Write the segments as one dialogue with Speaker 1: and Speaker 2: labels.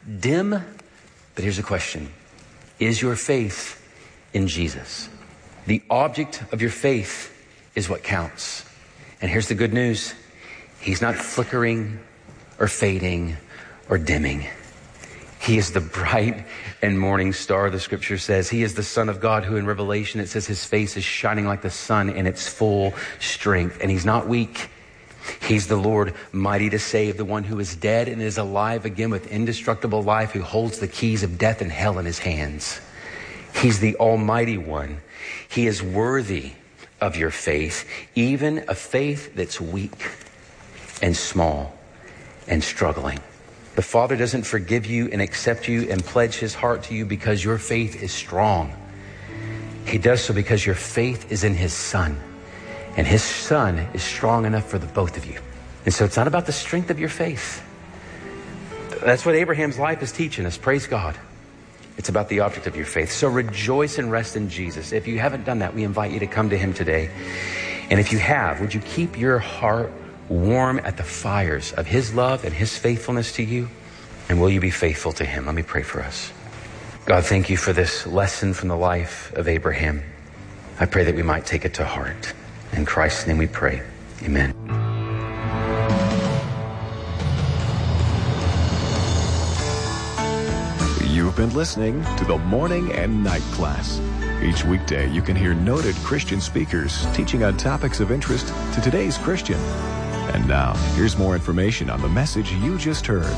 Speaker 1: dim, but here's a question. Is your faith in Jesus? The object of your faith is what counts. And here's the good news. He's not flickering or fading or dimming. He is the bright and morning star, the scripture says. He is the Son of God who in Revelation it says his face is shining like the sun in its full strength. And he's not weak. He's the Lord mighty to save, the one who is dead and is alive again with indestructible life, who holds the keys of death and hell in his hands. He's the Almighty One. He is worthy of your faith, even a faith that's weak and small and struggling. The Father doesn't forgive you and accept you and pledge his heart to you because your faith is strong. He does so because your faith is in his Son. And his Son is strong enough for the both of you. And so it's not about the strength of your faith. That's what Abraham's life is teaching us. Praise God. It's about the object of your faith. So rejoice and rest in Jesus. If you haven't done that, we invite you to come to him today. And if you have, would you keep your heart warm at the fires of his love and his faithfulness to you? And will you be faithful to him? Let me pray for us. God, thank you for this lesson from the life of Abraham. I pray that we might take it to heart. In Christ's name we pray. Amen.
Speaker 2: You've been listening to the Morning and Night Class. Each weekday, you can hear noted Christian speakers teaching on topics of interest to today's Christian. And now, here's more information on the message you just heard.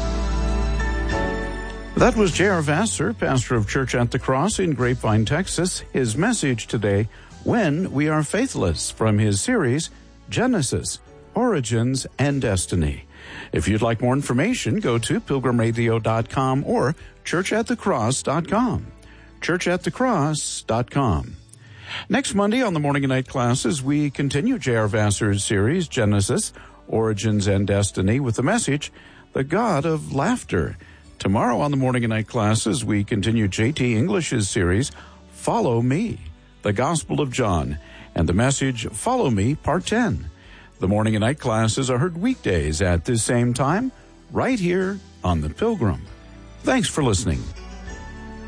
Speaker 3: That was J.R. Vassar, pastor of Church at the Cross in Grapevine, Texas. His message today, When We Are Faithless, from his series, Genesis, Origins and Destiny. If you'd like more information, go to pilgrimradio.com or churchatthecross.com. churchatthecross.com. Next Monday on the Morning and Night Classes, we continue J.R. Vassar's series, Genesis, Origins and Destiny, with the message, The God of Laughter. Tomorrow on the Morning and Night Classes, we continue J.T. English's series, Follow Me, the Gospel of John, and the message, Follow Me, Part 10. The Morning and Night Classes are heard weekdays at this same time, right here on The Pilgrim. Thanks for listening.